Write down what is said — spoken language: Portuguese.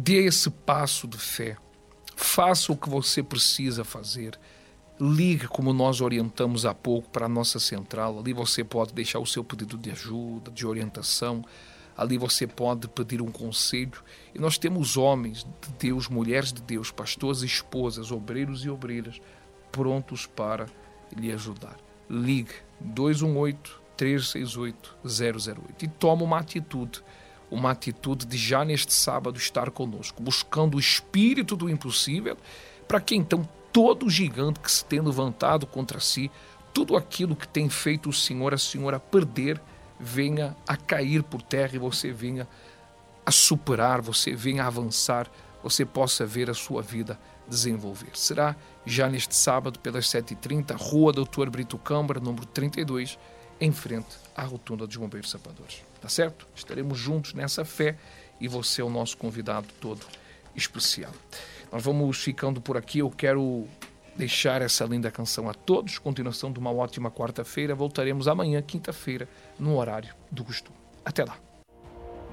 Dê esse passo de fé. Faça o que você precisa fazer. Ligue, como nós orientamos há pouco, para a nossa central. Ali você pode deixar o seu pedido de ajuda, de orientação. Ali você pode pedir um conselho. E nós temos homens de Deus, mulheres de Deus, pastores e esposas, obreiros e obreiras, prontos para lhe ajudar. Ligue 218-368-008 e toma uma atitude de já neste sábado estar conosco, buscando o espírito do impossível, para que então todo gigante que se tem levantado contra si, tudo aquilo que tem feito o Senhor, a senhora perder, venha a cair por terra e você venha a superar, você venha a avançar, você possa ver a sua vida desenvolver. Será já neste sábado, pelas 7h30, Rua Doutor Brito Câmara, número 32, em frente à Rotunda dos Bombeiros Sapadores. Tá certo? Estaremos juntos nessa fé e você é o nosso convidado todo especial. Nós vamos ficando por aqui. Eu quero deixar essa linda canção a todos. Continuação de uma ótima quarta-feira. Voltaremos amanhã, quinta-feira, no horário do costume. Até lá.